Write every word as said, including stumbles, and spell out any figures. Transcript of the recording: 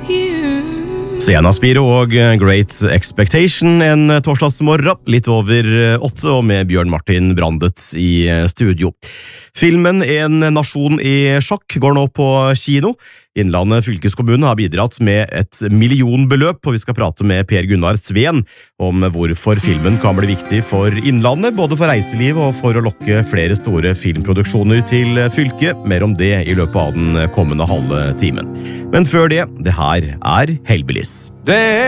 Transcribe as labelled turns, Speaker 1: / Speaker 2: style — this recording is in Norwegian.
Speaker 1: Sienna Spiro og Great Expectation en torsdagsmorgen, litt over åtte, og med Bjørn Martin Brandet i studio. Filmen En nasjon i sjakk går nå på kino. Innlandet fylkeskommune har bidratt med et millionbeløp, og vi skal prate med Per Gunnar Sveen om hvorfor filmen kan bli viktig for Innlandet, både for reiseliv og for å lokke flere store filmproduksjoner til fylket. Mer om det i løpet av den kommende halve timen. Men før det, det her er Hellbillies. Det